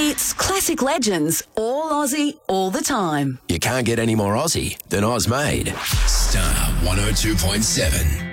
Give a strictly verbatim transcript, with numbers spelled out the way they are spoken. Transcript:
It's classic legends, all Aussie, all the time. You can't get any more Aussie than Oz Made. Star one oh two point seven.